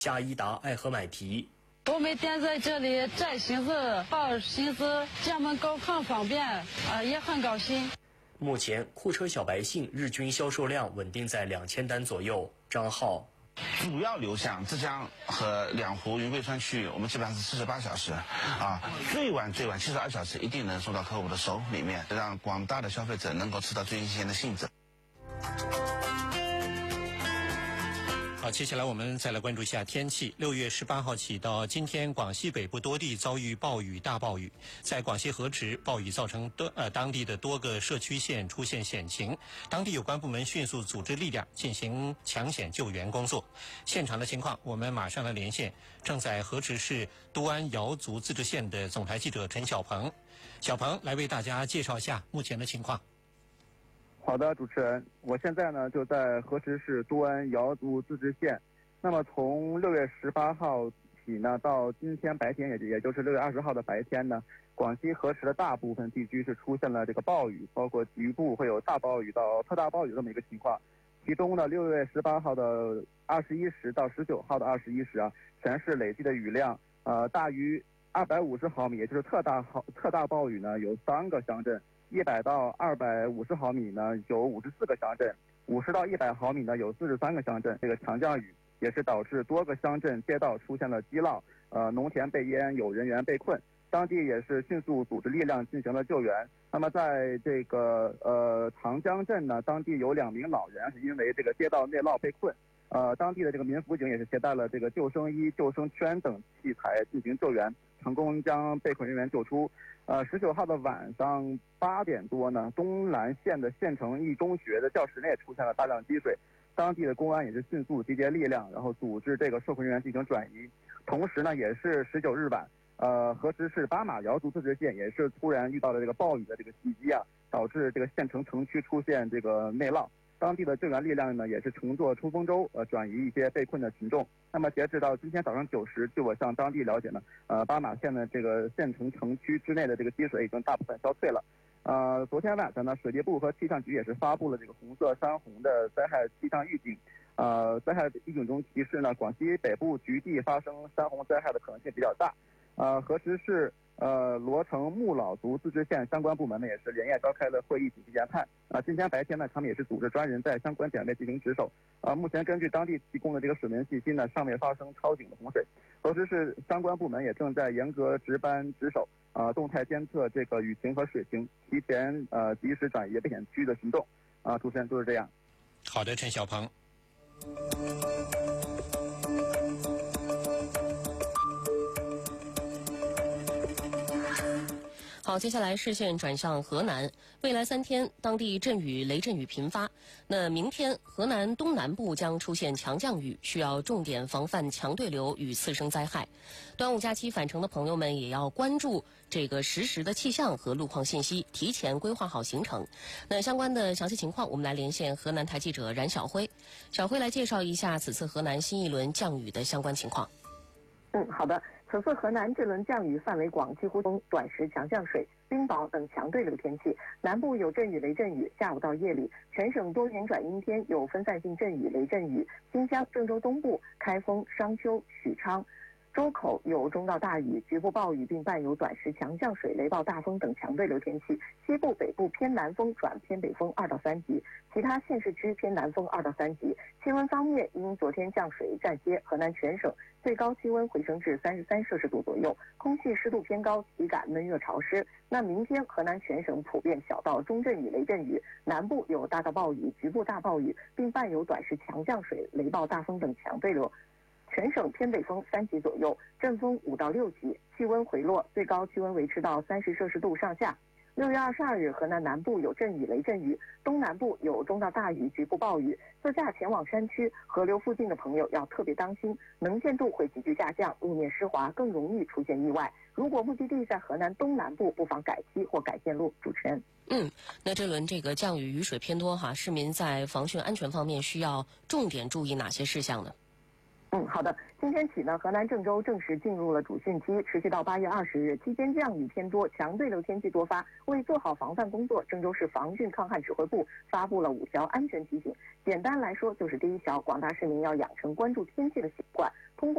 夏一达爱河买提。 我每天在这里摘杏子、抱杏子，这样高很方便，也很高兴。 目前库车小白杏日均销售量稳定在2000单左右。张浩。 主要流向浙江和两湖云贵川区域，我们基本上是48小时最晚72小时一定能送到客户的手里面，让广大的消费者能够吃到最新鲜的杏子。 好，接下来我们再来关注一下天气。6月18号起到今天，广西北部多地遭遇暴雨、大暴雨。在广西河池，暴雨造成当地的多个社区县出现险情，当地有关部门迅速组织力量进行抢险救援工作。现场的情况，我们马上来连线正在河池市都安瑶族自治县的总台记者陈小鹏。小鹏来为大家介绍一下目前的情况。 好的，主持人，我现在呢就在河池市都安瑶族自治县。那么从6月18号起呢，到今天白天，也就是6月20号的白天呢，广西河池的大部分地区是出现了这个暴雨，包括局部会有大暴雨到特大暴雨这么一个情况。其中呢，6月18号的21时到19号的21时全市累计的雨量大于250毫米，也就是特大暴雨呢有3个乡镇。100到250毫米呢，有54个乡镇；50到100毫米呢，有43个乡镇。这个强降雨也是导致多个乡镇街道出现了积涝，农田被淹，有人员被困。当地也是迅速组织力量进行了救援。那么在这个长江镇呢，当地有2名老人是因为这个街道内涝被困。当地的这个民辅警也是携带了这个救生衣、救生圈等器材进行救援，成功将被困人员救出。19号的晚上8点多呢，东兰县的县城一中学的教室内出现了大量积水，当地的公安也是迅速集结力量，然后组织这个受困人员进行转移。同时呢，也是19日晚，河池市巴马瑶族自治县也是突然遇到了这个暴雨的这个袭击导致这个县城城区出现这个内涝。当地的救援力量呢，也是乘坐冲锋舟转移一些被困的群众。那么截止到今天早上9时，据我向当地了解呢，巴马县的这个县城城区之内的这个积水已经大部分消退了。昨天晚上呢，水利部和气象局也是发布了这个红色山洪的灾害气象预警。灾害预警中提示呢，广西北部局地发生山洪灾害的可能性比较大。河池市罗城木老族自治县相关部门呢也是连夜召开了会议紧急研判。今天白天呢，他们也是组织专人在相关点位进行值守。目前根据当地提供的这个水文信息呢，尚未发生超警的洪水。河池市相关部门也正在严格值班值守，动态监测这个雨情和水情，提前及时转移危险区域的群众。主持人就是这样。 好的，陈小鹏。 好，接下来视线转向河南。未来3天，当地阵雨、雷阵雨频发。那明天，河南东南部将出现强降雨，需要重点防范强对流与次生灾害。端午假期返程的朋友们也要关注这个实时的气象和路况信息，提前规划好行程。那相关的详细情况，我们来连线河南台记者冉晓辉。小辉来介绍一下此次河南新一轮降雨的相关情况。 好的。此次河南这轮降雨范围广，几乎从短时强降水、冰雹等强对流天气，南部有阵雨、雷阵雨，下午到夜里，全省多云转阴天，有分散性阵雨、雷阵雨。新乡、郑州东部、开封、商丘、许昌、周口有中到大雨，局部暴雨，并伴有短时强降水、雷暴大风等强对流天气。西部、北部偏南风转偏北风2到3级，其他县市区偏南风2到3级。气温方面，因昨天降水暂歇，河南全省最高气温回升至33摄氏度左右，空气湿度偏高，体感闷热潮湿。那明天河南全省普遍小到中阵雨、雷阵雨，南部有大到暴雨、局部大暴雨，并伴有短时强降水、雷暴大风等强对流。全省偏北风3级左右，阵风5到6级，气温回落，最高气温维持到30摄氏度上下。6月22日，河南南部有阵雨、雷阵雨，东南部有中到大雨、局部暴雨。自驾前往山区、河流附近的朋友要特别当心，能见度会急剧下降，路面湿滑，更容易出现意外。如果目的地在河南东南部，不妨改期或改线路。主持人。 那这轮这个降雨雨水偏多市民在防汛安全方面需要重点注意哪些事项呢？ 好的。今天起呢，河南郑州正式进入了主汛期，持续到8月20日，期间降雨偏多，强对流天气多发。为做好防范工作，郑州市防汛抗旱指挥部发布了5条安全提醒。简单来说，就是第一条，广大市民要养成关注天气的习惯，通过